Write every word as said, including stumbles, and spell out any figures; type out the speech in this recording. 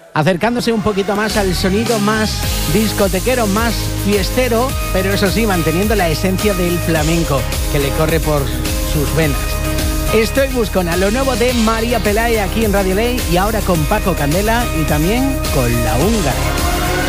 acercándose un poquito más al sonido más discotequero, más fiestero, pero eso sí, manteniendo la esencia del flamenco que le corre por sus venas. Estoy buscando lo nuevo de María Pelae aquí en Radio Ley, y ahora con Paco Candela y también con La Húngara.